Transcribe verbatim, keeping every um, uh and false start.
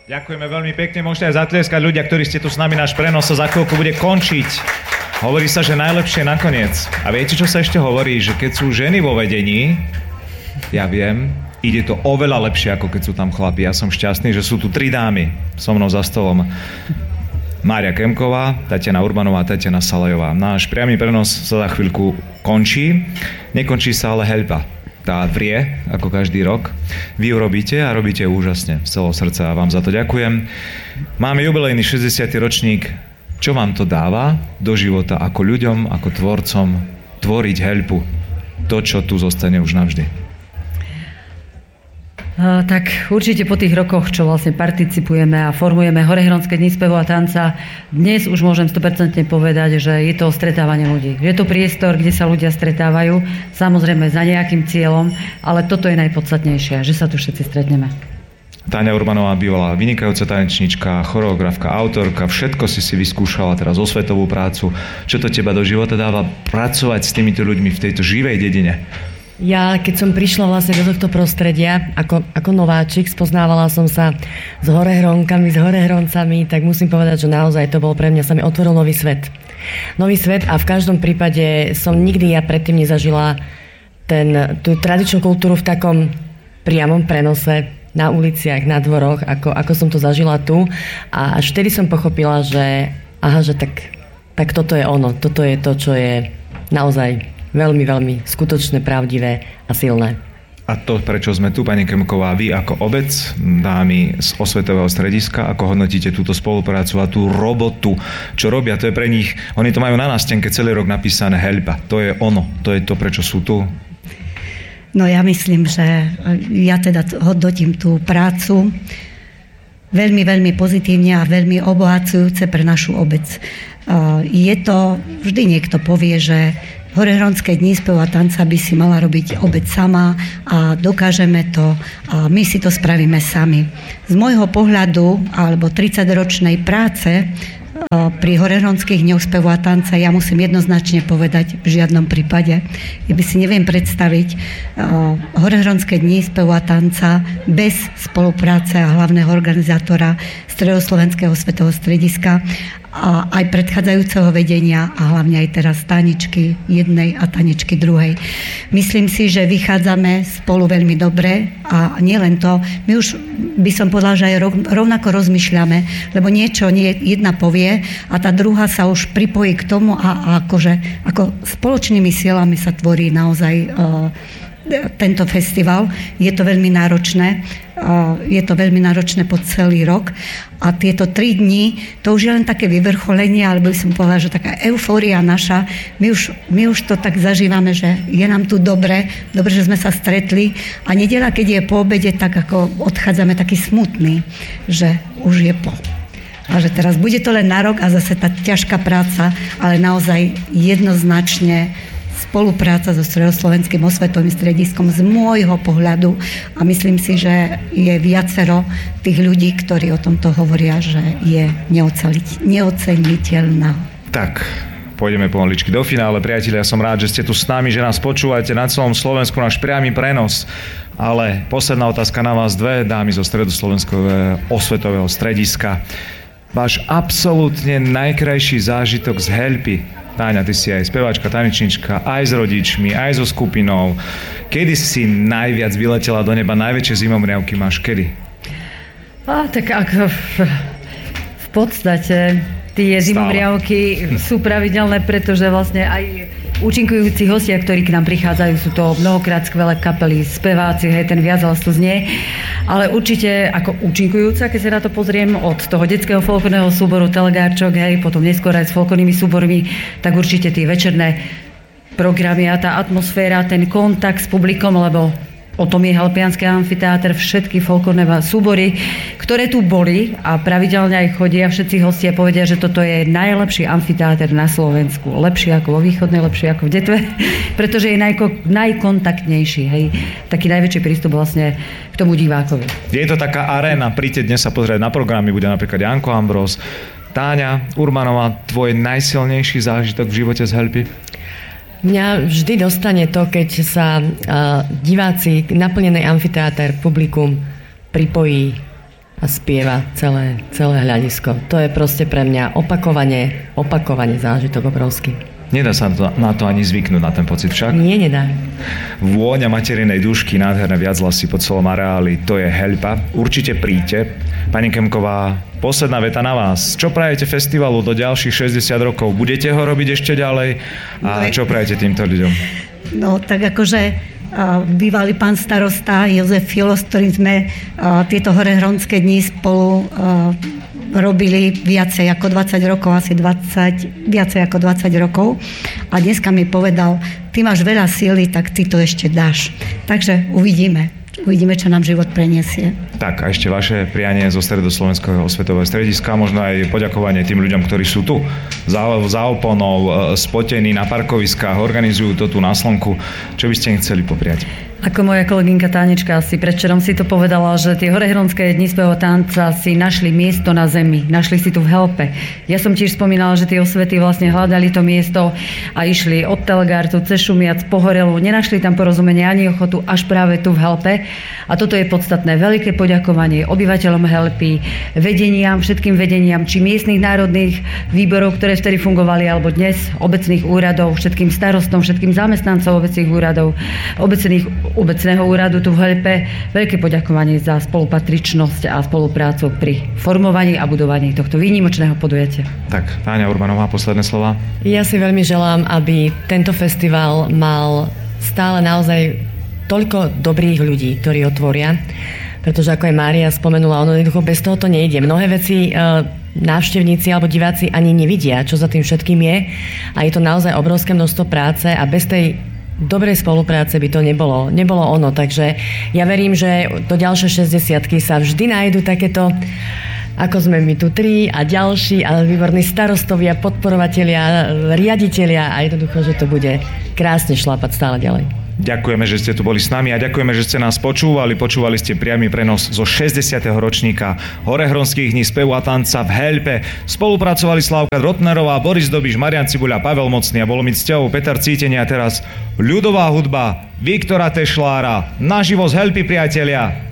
Ďakujeme veľmi pekne, môžete aj zatlieskať ľudia, ktorí ste tu s nami, náš prenos sa za chvíľku bude končiť. Hovorí sa, že najlepšie nakoniec. A viete, čo sa ešte hovorí? Že keď sú ženy vo vedení, ja viem, ide to oveľa lepšie, ako keď sú tam chlapi. Ja som šťastný, že sú tu tri dámy so mnou za stolom. Mária Kemková, Tatiana Urbanová, Tatiana Salajová. Náš priamy prenos sa za chvíľku končí. Nekončí sa ale heľba. Tá vrie, ako každý rok. Vy ju robíte a robíte ju úžasne. Z celého srdca a vám za to ďakujem. Máme jubilejný šesťdesiaty ročník. Čo vám to dáva do života ako ľuďom, ako tvorcom tvoriť heľbu? To, čo tu zostane už navždy. Uh, tak určite po tých rokoch, čo vlastne participujeme a formujeme Horehronské dni spevu a tanca, dnes už môžem sto percent povedať, že je to stretávanie ľudí. Je to priestor, kde sa ľudia stretávajú, samozrejme za nejakým cieľom, ale toto je najpodstatnejšie, že sa tu všetci stretneme. Táňa Urbanová bývala vynikajúca tanečníčka, choreografka, autorka, všetko si si vyskúšala teraz osvetovú prácu. Čo to teba do života dáva pracovať s týmito ľuďmi v tejto živej dedine? Ja, keď som prišla vlastne do tohto prostredia ako, ako nováčik, spoznávala som sa s horehronkami, s horehroncami, tak musím povedať, že naozaj to bol pre mňa, sa mi otvoril nový svet. Nový svet a v každom prípade som nikdy ja predtým nezažila ten, tú tradičnú kultúru v takom priamom prenose na uliciach, na dvoroch, ako, ako som to zažila tu. A až vtedy som pochopila, že aha, že tak, tak toto je ono, toto je to, čo je naozaj veľmi, veľmi skutočné, pravdivé a silné. A to, prečo sme tu, pani Kemková, vy ako obec, dámy z osvetového strediska, ako hodnotíte túto spoluprácu a tú robotu, čo robia, to je pre nich, oni to majú na nástenke celý rok napísané heľba. To je ono, to je to, prečo sú tu. No ja myslím, že ja teda hodnotím tú prácu veľmi, veľmi pozitívne a veľmi obohacujúce pre našu obec. Je to, vždy niekto povie, že Horehronské dni spevu a tanca by si mala robiť obec sama a dokážeme to a my si to spravíme sami. Z môjho pohľadu alebo tridsaťročnej práce pri Horehronských dňoch spevu a tanca ja musím jednoznačne povedať, v žiadnom prípade. Ja by si neviem predstaviť Horehronské dni spevu a tanca bez spolupráce a hlavného organizátora Stredoslovenského svetového strediska a aj predchádzajúceho vedenia a hlavne aj teraz taničky jednej a taničky druhej. Myslím si, že vychádzame spolu veľmi dobre a nielen to, my už by som povedala, že aj rovnako rozmýšľame, lebo niečo nie jedna povie a tá druhá sa už pripojí k tomu a, a akože ako spoločnými silami sa tvorí naozaj uh, tento festival. Je to veľmi náročné. Je to veľmi náročné po celý rok. A tieto tri dni, to už je len také vyvrcholenie, alebo by som povedala, že taká eufória naša. My už, my už to tak zažívame, že je nám tu dobre, dobre, že sme sa stretli. A nedeľa, keď je po obede, tak ako odchádzame taký smutný, že už je po. A že teraz bude to len na rok a zase tá ťažká práca, ale naozaj jednoznačne spolupráca so Stredoslovenským osvetovým strediskom z môjho pohľadu a myslím si, že je viacero tých ľudí, ktorí o tomto hovoria, že je neoceniteľná. Tak, pôjdeme pomaličky do finále. Priatelia, som rád, že ste tu s nami, že nás počúvate na celom Slovensku, náš priamy prenos. Ale posledná otázka na vás dve, dámy zo Stredoslovenského osvetového strediska. Váš absolútne najkrajší zážitok z heľby. Táňa, ty si aj speváčka, tanečnička, aj s rodičmi, aj so skupinou. Kedy si najviac vyletela do neba, najväčšie zimomriavky máš kedy? A, tak ako v, v podstate tie zimomriavky sú pravidelné, pretože vlastne aj účinkujúci hostia, ktorí k nám prichádzajú, sú to mnohokrát skvelé kapely, speváci, hej, ten viac to znie. Ale určite ako účinkujúca, keď sa na to pozriem, od toho detského folklórneho súboru Telegárčok, hej, potom neskôr aj s folklórnymi súbormi, tak určite tie večerné programy a tá atmosféra, ten kontakt s publikom, lebo o tom je Helpiansky amfiteáter, všetky folklórne súbory, ktoré tu boli a pravidelne aj chodia všetci hostia povedia, že toto je najlepší amfiteáter na Slovensku. Lepší ako vo Východnej, lepší ako v Detve, pretože je najko, najkontaktnejší. Hej. Taký najväčší prístup vlastne k tomu divákovi. Je to taká aréna, príďte dnes sa pozrieť na programy, bude napríklad Janko Ambros. Táňa Urbanová, tvoj najsilnejší zážitok v živote z heľby? Mňa vždy dostane to, keď sa uh, diváci, naplnený amfiteáter, publikum pripojí a spieva celé, celé hľadisko. To je proste pre mňa opakovane, opakovane zážitok obrovský. Nedá sa na to ani zvyknúť, na ten pocit však? Nie, nedá. Vôňa materinej dušky, nádherné viaclasy po celom areáli, to je heľpa. Určite príďte. Pani Kemková, posledná veta na vás. Čo prajete festivalu do ďalších šesťdesiat rokov? Budete ho robiť ešte ďalej? A čo prajete týmto ľuďom? No, tak akože bývalý pán starosta Jozef Filo, s ktorým sme tieto horehronské dni spolu robili viacej ako dvadsať rokov, asi dvadsať, viacej ako dvadsať rokov. A dneska mi povedal, ty máš veľa síly, tak ty to ešte dáš. Takže uvidíme. Uvidíme, čo nám život preniesie. Tak, a ešte vaše prianie zo Stredoslovenského osvetového strediska, možno aj poďakovanie tým ľuďom, ktorí sú tu za, za oponou, spotení na parkoviskách, organizujú to tu na slnku. Čo by ste im chceli popriať? Ako moja kolegynka Tánečka si predčerom si to povedala, že tie horehronské dni svojho tanca si našli miesto na zemi, našli si tu v Helpe. Ja som tiež spomínala, že tie osvety vlastne hľadali to miesto a išli od Telgartu, cez Šumiac, po Horelu, nenašli tam porozumenie ani ochotu, až práve tu v Helpe. A toto je podstatné. Veľké poďakovanie obyvateľom Helpy, vedeniam, všetkým vedeniam, či miestnych národných výborov, ktoré vtedy fungovali, alebo dnes obecných úradov, všetkým starostom, všetkým zamestnancov obecných úradov, obecných obecného úradu tu v Helpe. Veľké poďakovanie za spolupatričnosť a spoluprácu pri formovaní a budovaní tohto výnimočného podujatia. Tak, Táňa Urbanová, posledné slova. Ja si veľmi želám, aby tento festival mal stále naozaj toľko dobrých ľudí, ktorí ho tvoria, pretože ako aj Mária spomenula, ono jednoducho bez toho to nejde. Mnohé veci e, návštevníci alebo diváci ani nevidia, čo za tým všetkým je, a je to naozaj obrovské množstvo práce a bez tej dobrej spolupráce by to nebolo, nebolo ono. Takže ja verím, že do ďalšie šesťdesiatky sa vždy nájdu takéto, ako sme my tu tri a ďalší a výborní starostovia, podporovatelia, riaditelia, a jednoducho, že to bude krásne šlápať stále ďalej. Ďakujeme, že ste tu boli s nami a ďakujeme, že ste nás počúvali. Počúvali ste priamy prenos zo šesťdesiateho ročníka Horehronských dní spevu a tanca v Helpe. Spolupracovali Slávka Rotnerová, Boris Dobiš, Marian Cibuľa, Pavel Mocný a bolo mi cťou Peter Cítenia. Teraz ľudová hudba Viktora Tešlára. Naživo z Helpy, priatelia.